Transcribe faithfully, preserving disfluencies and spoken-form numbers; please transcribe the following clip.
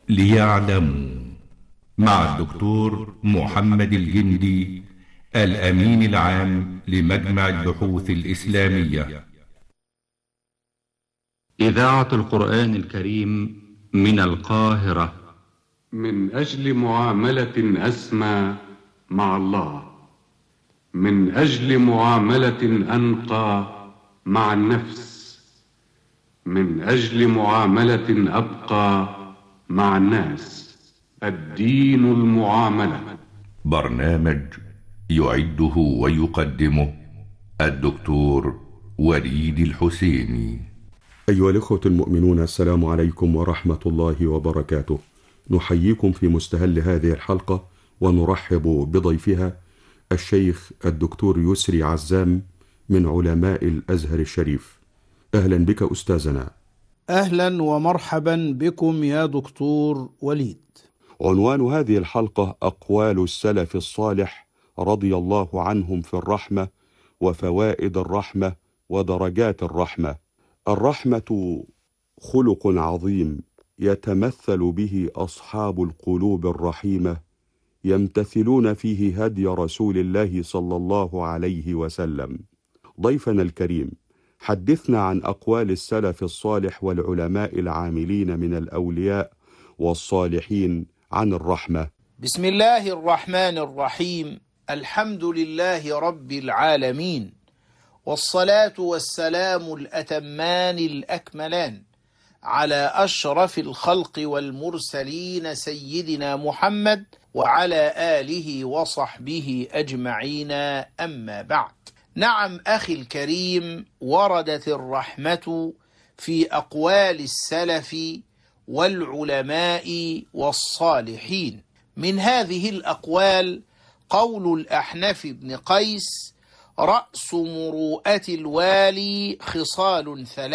ليعلموا مع الدكتور محمد الجندي، الأمين العام لمجمع البحوث الإسلامية. إذاعة القرآن الكريم من القاهرة. من أجل معاملة أسمى مع الله، من أجل معاملة أنقى مع النفس، من أجل معاملة أبقى مع الناس. الدين المعاملة. برنامج يعده ويقدمه الدكتور وليد الحسيني. أيها الإخوة المؤمنون، السلام عليكم ورحمة الله وبركاته. نحييكم في مستهل هذه الحلقة ونرحب بضيفها الشيخ الدكتور يسري عزام من علماء الأزهر الشريف. أهلا بك أستاذنا. أهلا ومرحبا بكم يا دكتور وليد. عنوان هذه الحلقة أقوال السلف الصالح رضي الله عنهم في الرحمة وفوائد الرحمة ودرجات الرحمة. الرحمة خلق عظيم يتمثل به أصحاب القلوب الرحيمة، يمتثلون فيه هدي رسول الله صلى الله عليه وسلم. ضيفنا الكريم، حدثنا عن أقوال السلف الصالح والعلماء العاملين من الأولياء والصالحين عن الرحمة. بسم الله الرحمن الرحيم. الحمد لله رب العالمين، والصلاة والسلام الأتمان الأكملان على أشرف الخلق والمرسلين سيدنا محمد وعلى آله وصحبه أجمعين، أما بعد. نعم أخي الكريم، وردت الرحمة في أقوال السلف والعلماء والصالحين. من هذه الأقوال قول الأحنف بن قيس: رأس مروءة الوالي خصال ثلاث: